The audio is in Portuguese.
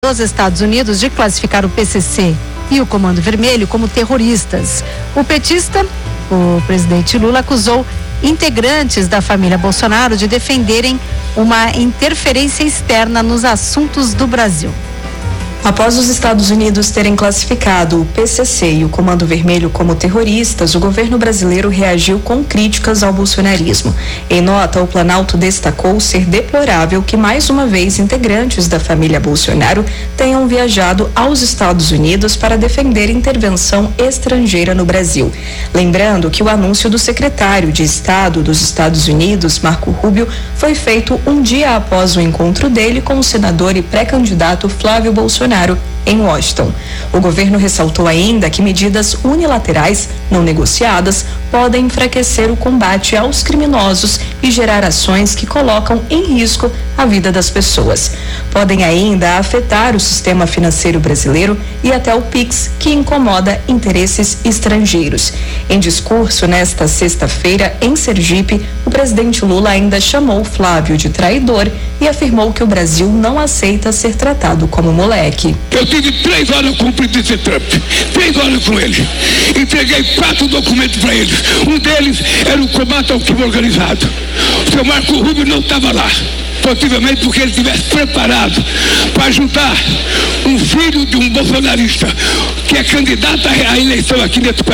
dos Estados Unidos de classificar o PCC e o Comando Vermelho como terroristas. O presidente Lula acusou integrantes da família Bolsonaro de defenderem uma interferência externa nos assuntos do Brasil. Após os Estados Unidos terem classificado o PCC e o Comando Vermelho como terroristas, o governo brasileiro reagiu com críticas ao bolsonarismo. Em nota, o Planalto destacou ser deplorável que, mais uma vez, integrantes da família Bolsonaro tenham viajado aos Estados Unidos para defender intervenção estrangeira no Brasil. Lembrando que o anúncio do secretário de Estado dos Estados Unidos, Marco Rubio, foi feito um dia após o encontro dele com o senador e pré-candidato Flávio Bolsonaro em Washington. O governo ressaltou ainda que medidas unilaterais não negociadas podem enfraquecer o combate aos criminosos e gerar ações que colocam em risco a vida das pessoas. Podem ainda afetar o sistema financeiro brasileiro e até o PIX, que incomoda interesses estrangeiros. Em discurso nesta sexta-feira em Sergipe, o presidente Lula ainda chamou Flávio de traidor e afirmou que o Brasil não aceita ser tratado como moleque. Eu tive 3 horas com o presidente Trump, 3 horas com ele. Entreguei 4 documentos para eles. Um deles era o combate ao crime organizado. O seu Marco Rubio não estava lá. Possivelmente porque ele estivesse preparado para ajudar um filho de um bolsonarista que é candidato à eleição aqui nesse país.